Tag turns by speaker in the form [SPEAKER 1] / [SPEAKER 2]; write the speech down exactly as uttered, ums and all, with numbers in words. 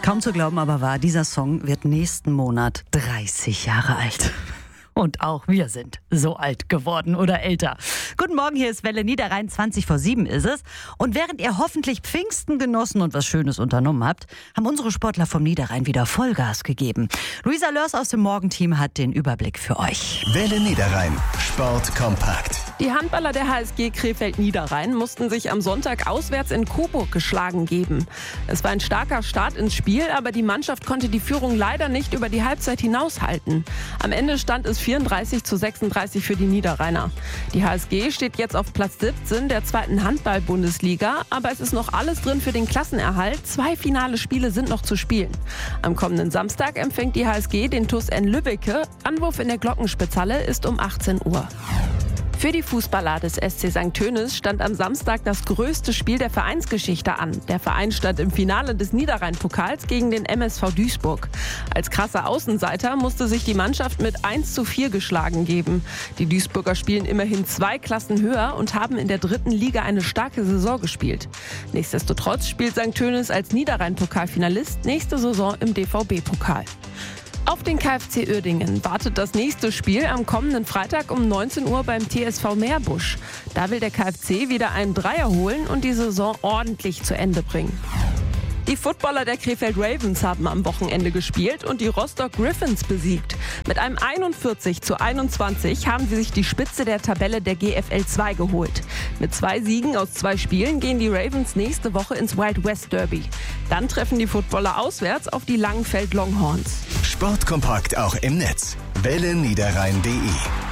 [SPEAKER 1] Kaum zu glauben aber wahr, dieser Song wird nächsten Monat dreißig Jahre alt. Und auch wir sind so alt geworden oder älter. Guten Morgen, hier ist Welle Niederrhein, zwanzig vor sieben ist es. Und während ihr hoffentlich Pfingsten genossen und was Schönes unternommen habt, haben unsere Sportler vom Niederrhein wieder Vollgas gegeben. Luisa Lörs aus dem Morgenteam hat den Überblick für euch.
[SPEAKER 2] Welle Niederrhein, Sport kompakt.
[SPEAKER 3] Die Handballer der H S G Krefeld-Niederrhein mussten sich am Sonntag auswärts in Coburg geschlagen geben. Es war ein starker Start ins Spiel, aber die Mannschaft konnte die Führung leider nicht über die Halbzeit hinaushalten. Am Ende stand es vierunddreißig zu sechsunddreißig für die Niederrheiner. Die H S G steht jetzt auf Platz siebzehn der zweiten Handball-Bundesliga, aber es ist noch alles drin für den Klassenerhalt. Zwei finale Spiele sind noch zu spielen. Am kommenden Samstag empfängt die H S G den T U S N Lübbecke. Anwurf in der Glockenspitzhalle ist um achtzehn Uhr. Für die Fußballer des S C Sankt Tönis stand am Samstag das größte Spiel der Vereinsgeschichte an. Der Verein stand im Finale des Niederrhein-Pokals gegen den M S V Duisburg. Als krasser Außenseiter musste sich die Mannschaft mit eins zu vier geschlagen geben. Die Duisburger spielen immerhin zwei Klassen höher und haben in der dritten Liga eine starke Saison gespielt. Nichtsdestotrotz spielt Sankt Tönis als Niederrhein-Pokalfinalist nächste Saison im D V B-Pokal. Auf den K F C Uerdingen wartet das nächste Spiel am kommenden Freitag um neunzehn Uhr beim T S V Meerbusch. Da will der K F C wieder einen Dreier holen und die Saison ordentlich zu Ende bringen. Die Footballer der Krefeld Ravens haben am Wochenende gespielt und die Rostock Griffins besiegt. Mit einem einundvierzig zu einundzwanzig haben sie sich die Spitze der Tabelle der G F L zwei geholt. Mit zwei Siegen aus zwei Spielen gehen die Ravens nächste Woche ins Wild West Derby. Dann treffen die Footballer auswärts auf die Langenfeld Longhorns.
[SPEAKER 2] Sportkompakt auch im Netz. welle niederrhein punkt de